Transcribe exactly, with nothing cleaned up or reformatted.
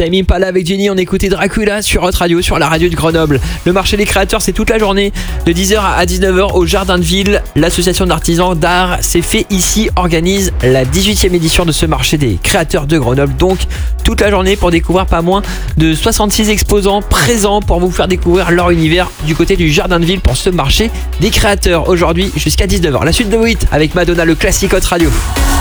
Tame Impala avec Jenny, on écoutait Dracula sur Hot Radio, sur la radio de Grenoble. Le marché des créateurs, c'est toute la journée, de dix heures à dix-neuf heures au Jardin de Ville. L'association d'artisans d'art C'est fait ici organise la dix-huitième édition de ce marché des créateurs de Grenoble. Donc toute la journée pour découvrir pas moins de soixante-six exposants présents pour vous faire découvrir leur univers du côté du Jardin de Ville pour ce marché des créateurs aujourd'hui jusqu'à dix-neuf heures. La suite de huit avec Madonna, le classique Hot Radio.